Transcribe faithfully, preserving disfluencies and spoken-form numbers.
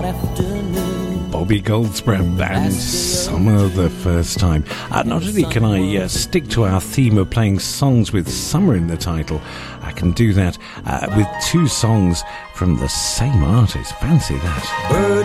hot afternoon. Bobby Goldsboro and Summer the First Time. Uh, not only can I uh, stick to our theme of playing songs with summer in the title, I can do that uh, with two songs from the same artist. Fancy that.